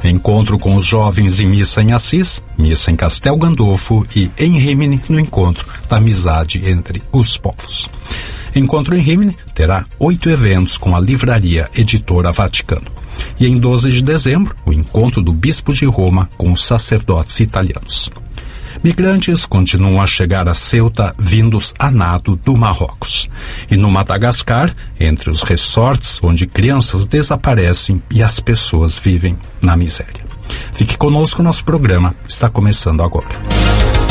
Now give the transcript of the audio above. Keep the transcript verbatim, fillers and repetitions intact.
Encontro com os jovens em missa em Assis, missa em Castel Gandolfo e em Rimini no encontro da amizade entre os povos. Encontro em Rimini terá oito eventos com a Livraria Editora Vaticano. E em doze de dezembro, o encontro do Bispo de Roma com os sacerdotes italianos. Migrantes continuam a chegar a Ceuta vindos a nado do Marrocos. E no Madagascar, entre os resorts onde crianças desaparecem e as pessoas vivem na miséria. Fique conosco, nosso programa está começando agora.